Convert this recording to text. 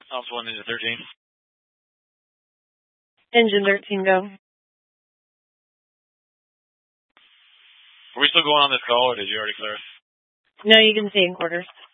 Officer 1, Engine 13. Engine 13, go. Are we still going on this call, or did you already clear us? No, you can stay in quarters.